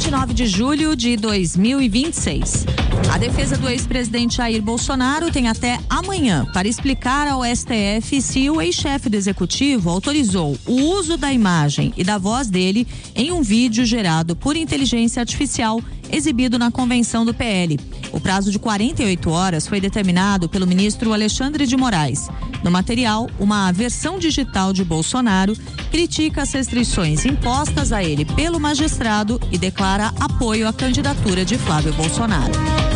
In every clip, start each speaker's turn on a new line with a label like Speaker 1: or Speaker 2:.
Speaker 1: 29 de julho de 2026. A defesa do ex-presidente Jair Bolsonaro tem até amanhã para explicar ao STF se o ex-chefe do executivo autorizou o uso da imagem e da voz dele em um vídeo gerado por inteligência artificial exibido na convenção do PL. O prazo de 48 horas foi determinado pelo ministro Alexandre de Moraes. No material, uma versão digital de Bolsonaro critica as restrições impostas a ele pelo magistrado e declara apoio à candidatura de Flávio Bolsonaro.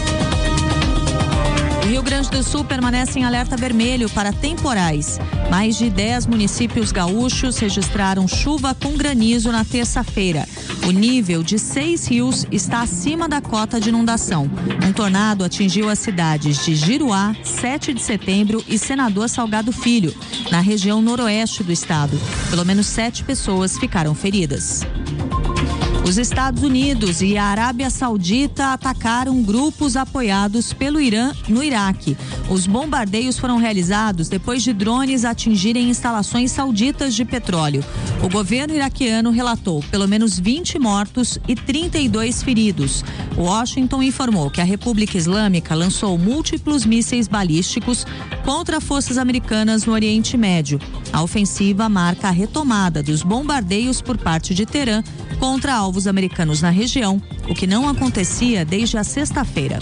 Speaker 1: O Rio Grande do Sul permanece em alerta vermelho para temporais. Mais de 10 municípios gaúchos registraram chuva com granizo na terça-feira. O nível de 6 rios está acima da cota de inundação. Um tornado atingiu as cidades de Giruá, 7 de setembro e Senador Salgado Filho, na região noroeste do estado. Pelo menos 7 pessoas ficaram feridas. Os Estados Unidos e a Arábia Saudita atacaram grupos apoiados pelo Irã no Iraque. Os bombardeios foram realizados depois de drones atingirem instalações sauditas de petróleo. O governo iraquiano relatou pelo menos 20 mortos e 32 feridos. Washington informou que a República Islâmica lançou múltiplos mísseis balísticos contra forças americanas no Oriente Médio. A ofensiva marca a retomada dos bombardeios por parte de Teherã contra alvos americanos na região, o que não acontecia desde a sexta-feira.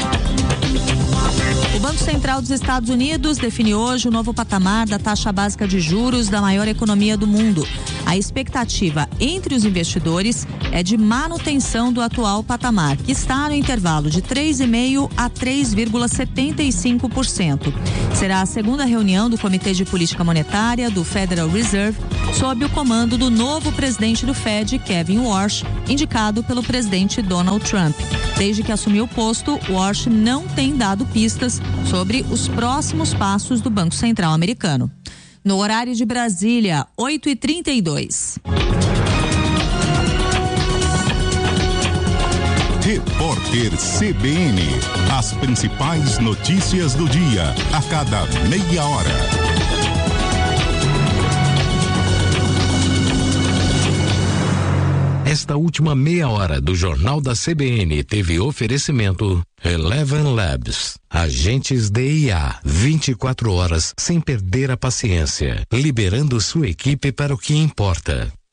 Speaker 1: O Banco Central dos Estados Unidos define hoje o novo patamar da taxa básica de juros da maior economia do mundo. A expectativa entre os investidores é de manutenção do atual patamar, que está no intervalo de 3,5% a 3,75%. Será a segunda reunião do Comitê de Política Monetária do Federal Reserve, sob o comando do novo presidente do Fed, Kevin Warsh, indicado pelo presidente Donald Trump. Desde que assumiu o posto, Warsh não tem dado pistas sobre os próximos passos do Banco Central americano. No horário de Brasília, 8h32.
Speaker 2: Repórter CBN. As principais notícias do dia, a cada meia hora.
Speaker 3: Esta última meia hora do Jornal da CBN teve oferecimento Eleven Labs. Agentes de IA, 24 horas sem perder a paciência, liberando sua equipe para o que importa.